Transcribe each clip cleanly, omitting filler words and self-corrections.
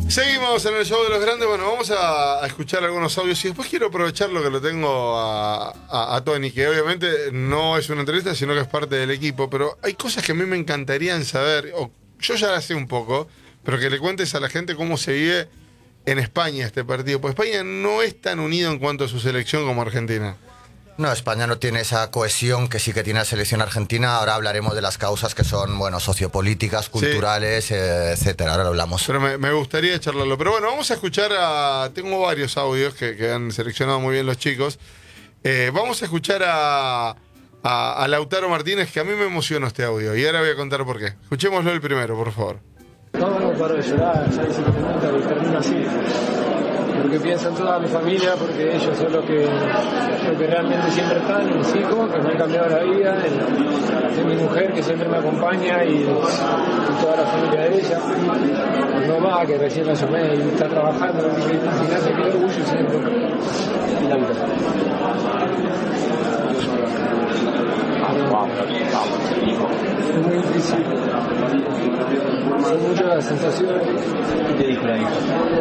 Seguimos en el show de los grandes. Bueno, vamos a escuchar algunos audios y después quiero aprovechar lo que lo tengo a Tony, que obviamente no es una entrevista, sino que es parte del equipo, pero hay cosas que a mí me encantarían saber, o yo ya las sé un poco, pero que le cuentes a la gente cómo se vive en España este partido, pues España no es tan unido en cuanto a su selección como Argentina. No, España no tiene esa cohesión que sí que tiene la selección argentina. Ahora hablaremos de las causas que son, bueno, sociopolíticas, culturales, sí, etcétera. Ahora lo hablamos. Pero me gustaría charlarlo. Pero bueno, vamos a escuchar tengo varios audios que han seleccionado muy bien los chicos. Vamos a escuchar a Lautaro Martínez, que a mí me emocionó este audio. Y ahora voy a contar por qué. Escuchémoslo el primero, por favor. No paro de llorar, ya dice que me gusta que termina así. Porque pienso en toda mi familia, porque ellos son los que realmente siempre están, en mis hijos, que me han cambiado la vida, en mi mujer, que siempre me acompaña, y toda la familia de ella. Mi mamá, que recién la asomé y está trabajando, y me hace que orgullo siempre. Y la vida. Es muy difícil. Son muchas las sensaciones. ¿Qué te dijo la hija?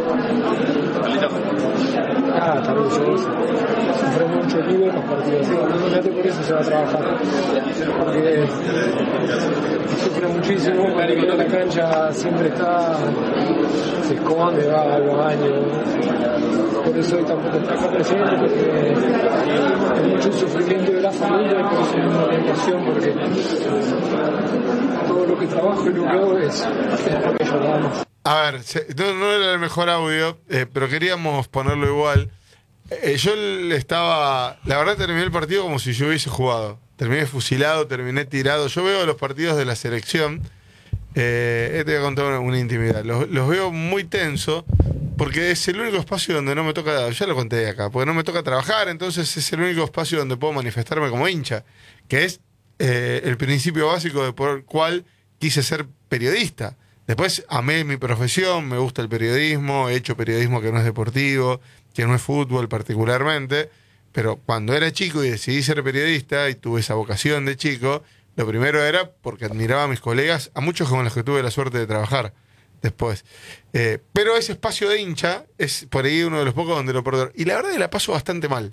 Está orgulloso. Sufre mucho, vive los partidos. Imagínate, por eso se va a trabajar. Porque sufre muchísimo. Cuando viene a la cancha siempre está, se esconde, va al baño. Por eso hoy tampoco está acá presente, porque hay mucho sufrimiento de la familia, por eso mismo la educación, porque todo lo que trabajo y lo que hago es porque yo nada más. A ver, no era el mejor audio, pero queríamos ponerlo igual. Yo la verdad terminé el partido como si yo hubiese jugado. Terminé fusilado, terminé tirado. Yo veo los partidos de la selección, te voy a contar una intimidad. Los veo muy tenso, porque es el único espacio donde no me toca, ya lo conté acá, porque no me toca trabajar, entonces es el único espacio donde puedo manifestarme como hincha, que es el principio básico por el cual quise ser periodista. Después amé mi profesión, me gusta el periodismo, he hecho periodismo que no es deportivo, que no es fútbol particularmente, pero cuando era chico y decidí ser periodista y tuve esa vocación de chico, lo primero era porque admiraba a mis colegas, a muchos con los que tuve la suerte de trabajar después. Pero ese espacio de hincha es por ahí uno de los pocos donde lo perdono. Y la verdad es que la paso bastante mal.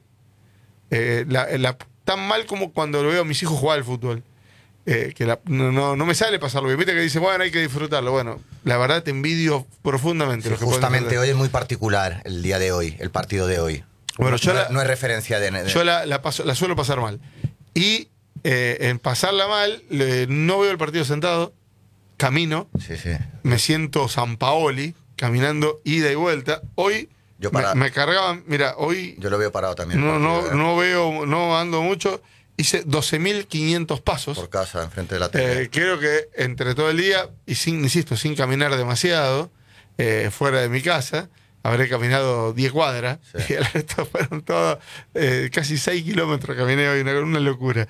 Tan mal como cuando lo veo a mis hijos jugar al fútbol. No me sale pasarlo bien. Viste que dice, bueno, hay que disfrutarlo. Bueno, la verdad te envidio profundamente. Sí, lo que justamente hoy es muy particular el día de hoy, el partido de hoy. Bueno, no es referencia de... Yo la suelo pasar mal. Y en pasarla mal, no veo el partido sentado, camino, sí. Me siento Sampaoli, caminando ida y vuelta. Hoy me cargaban, mira, hoy... Yo lo veo parado también. No ando mucho. Hice 12.500 pasos. Por casa, enfrente de la tele. Creo que entre todo el día, y sin caminar demasiado, fuera de mi casa, habré caminado 10 cuadras. Sí. Y el resto fueron todos, casi 6 kilómetros caminé hoy, una locura.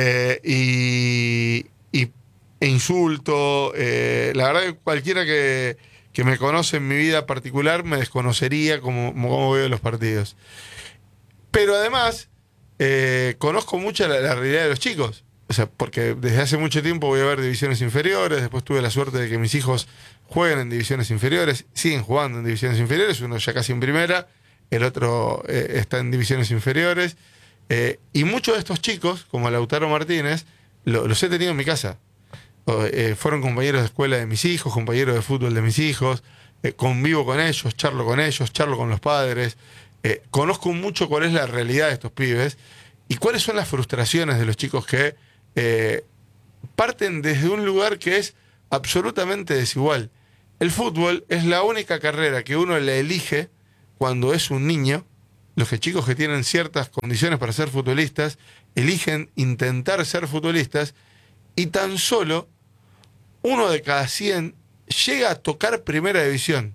E insulto. La verdad que cualquiera que me conoce en mi vida particular me desconocería como veo los partidos. Pero además... conozco mucho la realidad de los chicos, o sea, porque desde hace mucho tiempo voy a ver divisiones inferiores, después tuve la suerte de que mis hijos jueguen en divisiones inferiores, siguen jugando en divisiones inferiores, uno ya casi en primera, el otro está en divisiones inferiores, y muchos de estos chicos, como Lautaro Martínez, los he tenido en mi casa. Fueron compañeros de escuela de mis hijos, compañeros de fútbol de mis hijos, convivo con ellos, charlo con los padres. Conozco mucho cuál es la realidad de estos pibes y cuáles son las frustraciones de los chicos que parten desde un lugar que es absolutamente desigual. El fútbol es la única carrera que uno le elige cuando es un niño. Los chicos que tienen ciertas condiciones para ser futbolistas eligen intentar ser futbolistas y tan solo 1 de cada 100 llega a tocar primera división.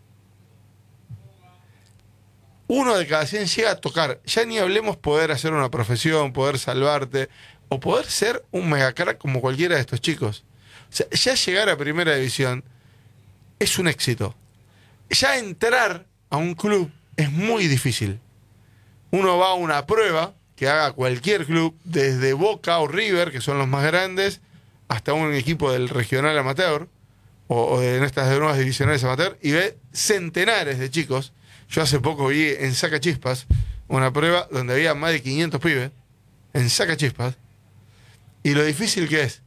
1 de cada 100 llega a tocar. Ya ni hablemos poder hacer una profesión, poder salvarte, o poder ser un megacrack como cualquiera de estos chicos. O sea, ya llegar a primera división es un éxito. Ya entrar a un club es muy difícil. Uno va a una prueba que haga cualquier club, desde Boca o River, que son los más grandes, hasta un equipo del regional amateur, o en estas nuevas divisionales amateur, y ve centenares de chicos. Yo hace poco vi en Sacachispas una prueba donde había más de 500 pibes, en Sacachispas, y lo difícil que es,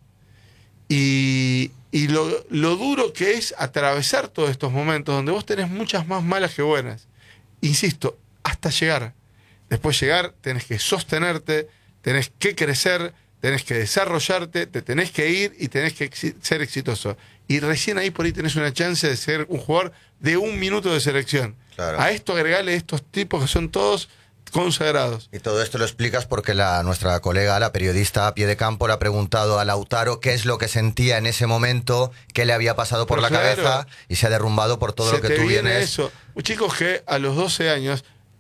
y lo duro que es atravesar todos estos momentos donde vos tenés muchas más malas que buenas. Insisto, hasta llegar. Después llegar, tenés que sostenerte, tenés que crecer, tenés que desarrollarte, te tenés que ir y tenés que ser exitoso. Y recién ahí por ahí tenés una chance de ser un jugador de 1 minuto de selección. Claro. A esto agregale estos tipos que son todos consagrados. Y todo esto lo explicas porque nuestra colega, la periodista a pie de campo, le ha preguntado a Lautaro qué es lo que sentía en ese momento, qué le había pasado por la cabeza, y se ha derrumbado por todo lo que tú vienes. Eso. Chicos que a los 12 años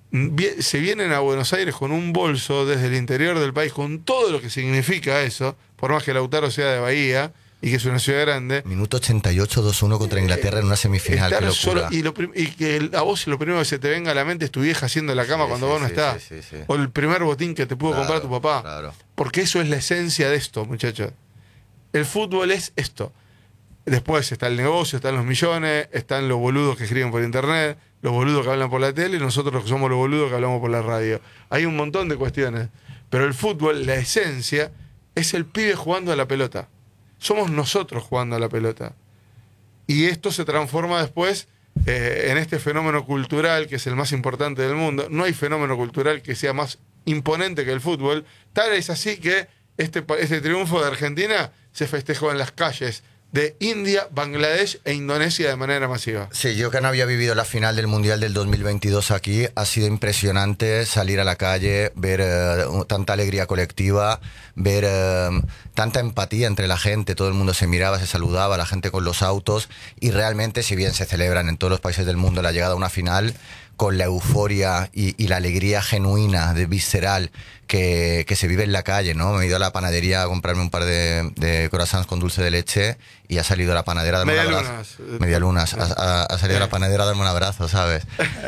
se vienen a Buenos Aires con un bolso desde el interior del país, con todo lo que significa eso, por más que Lautaro sea de Bahía y que es una ciudad grande. Minuto 88, 2-1 contra Inglaterra en una semifinal. Estar qué locura. Solo, y que a vos lo primero que se te venga a la mente es tu vieja haciendo la cama cuando vos no estás. Sí. O el primer botín que te pudo comprar tu papá. Claro. Porque eso es la esencia de esto, muchachos. El fútbol es esto. Después está el negocio, están los millones, están los boludos que escriben por internet, los boludos que hablan por la tele y nosotros que somos los boludos que hablamos por la radio. Hay un montón de cuestiones. Pero el fútbol, la esencia, es el pibe jugando a la pelota. Somos nosotros jugando a la pelota. Y esto se transforma después en este fenómeno cultural que es el más importante del mundo. No hay fenómeno cultural que sea más imponente que el fútbol. Tal es así que este triunfo de Argentina se festejó en las calles de India, Bangladesh e Indonesia de manera masiva. Sí, yo que no había vivido la final del Mundial del 2022 aquí, ha sido impresionante salir a la calle, ver tanta alegría colectiva, ver tanta empatía entre la gente, todo el mundo se miraba, se saludaba, la gente con los autos, y realmente, si bien se celebran en todos los países del mundo la llegada a una final, con la euforia y la alegría genuina, visceral, que se vive en la calle, ¿no? Me he ido a la panadería a comprarme un par de croissants con dulce de leche y ha salido a la panadera a darme un abrazo. Medialunas. Ha salido a la panadera a darme un abrazo, ¿sabes?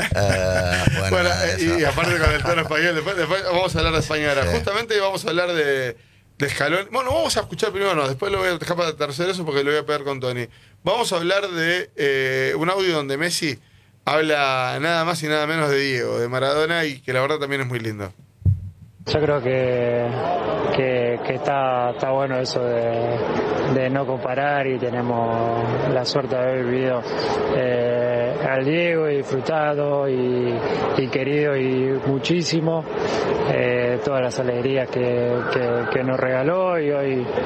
Bueno, y aparte con el tono español, después vamos a hablar de España ahora. Sí. Justamente vamos a hablar de Scaloni. Bueno, vamos a escuchar primero, después lo voy a dejar para tercer eso porque lo voy a pegar con Tony. Vamos a hablar de un audio donde Messi habla nada más y nada menos de Diego, de Maradona, y que la verdad también es muy lindo. Yo creo que está bueno eso de no comparar, y tenemos la suerte de haber vivido al Diego y disfrutado y querido y muchísimo todas las alegrías que nos regaló, y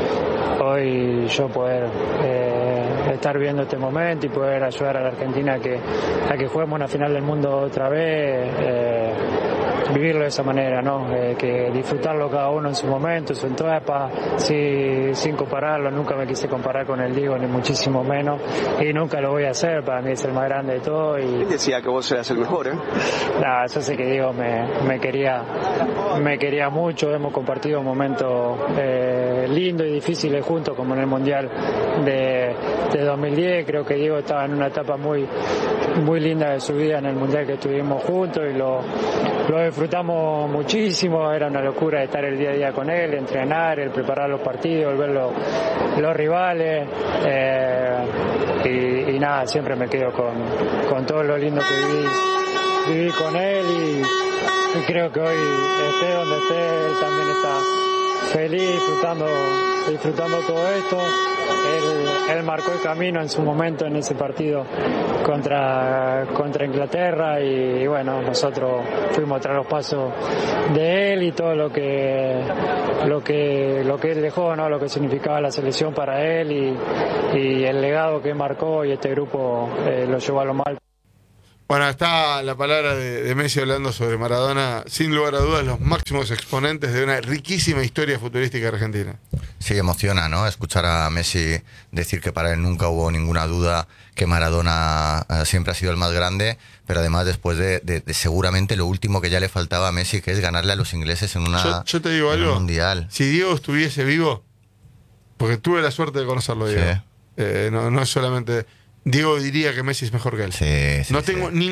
hoy yo poder estar viendo este momento y poder ayudar a la Argentina a que juguemos una final del mundo otra vez, vivirlo de esa manera, ¿no? Que disfrutarlo cada uno en su momento, en su etapa, sin compararlo. Nunca me quise comparar con el Diego, ni muchísimo menos, y nunca lo voy a hacer. Para mí es el más grande de todo. Y decía que vos eras el mejor, ¿eh? Nada, yo sé que Diego me quería mucho. Hemos compartido momentos lindos y difíciles juntos, como en el Mundial de 2010. Creo que Diego estaba en una etapa muy linda de su vida en el Mundial que estuvimos juntos, y lo disfrutamos muchísimo. Era una locura estar el día a día con él, entrenar, el preparar los partidos, el ver los rivales, y nada, siempre me quedo con todo lo lindo que viví con él, y creo que hoy esté donde esté, él también está feliz, disfrutando todo esto. Él marcó el camino en su momento en ese partido contra Inglaterra, y bueno, nosotros fuimos tras los pasos de él y todo lo que él dejó, ¿no? Lo que significaba la selección para él, y el legado que marcó, y este grupo lo llevó a lo mal. Bueno, está la palabra de Messi hablando sobre Maradona, sin lugar a dudas los máximos exponentes de una riquísima historia futurística argentina. Sí, emociona, ¿no? Escuchar a Messi decir que para él nunca hubo ninguna duda que Maradona siempre ha sido el más grande, pero además después de seguramente lo último que ya le faltaba a Messi, que es ganarle a los ingleses en yo te digo algo, mundial. Si Diego estuviese vivo, porque tuve la suerte de conocerlo, Diego, sí. No es solamente... Diego diría que Messi es mejor que él. Sí, no tengo